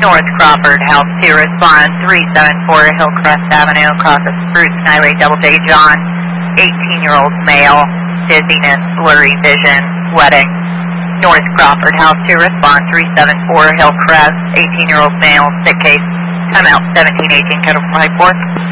North Crawford, House 2, respond 374 Hillcrest Avenue, crosses Spruce Skyway, Double J John, 18-year-old male, dizziness, blurry vision, sweating. North Crawford, House 2, respond 374 Hillcrest, 18-year-old male, sick case, timeout 1718, code of 54.